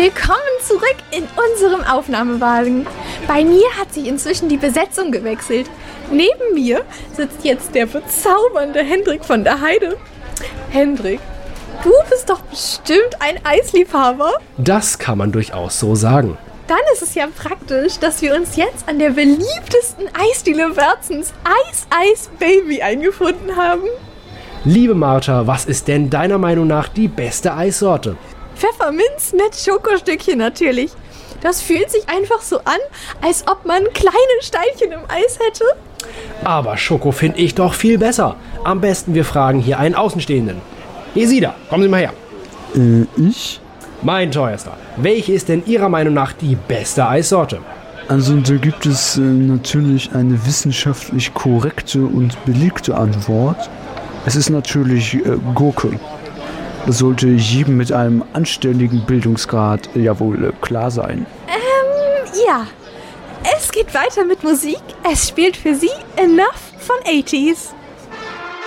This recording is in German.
Willkommen zurück in unserem Aufnahmewagen. Bei mir hat sich inzwischen die Besetzung gewechselt. Neben mir sitzt jetzt der bezaubernde Hendrik von der Heide. Hendrik, du bist doch bestimmt ein Eisliebhaber. Das kann man durchaus so sagen. Dann ist es ja praktisch, dass wir uns jetzt an der beliebtesten Eisdiele Wörzens, Eis Baby, eingefunden haben. Liebe Martha, was ist denn deiner Meinung nach die beste Eissorte? Pfefferminz mit Schokostückchen natürlich. Das fühlt sich einfach so an, als ob man kleine Steinchen im Eis hätte. Aber Schoko finde ich doch viel besser. Am besten wir fragen hier einen Außenstehenden. Isida, kommen Sie mal her. Ich? Mein teuerster, welche ist denn Ihrer Meinung nach die beste Eissorte? Also da gibt es natürlich eine wissenschaftlich korrekte und belegte Antwort. Es ist natürlich Gurke. Das sollte jedem mit einem anständigen Bildungsgrad klar sein. Ja. Es geht weiter mit Musik. Es spielt für Sie Enough von 80s.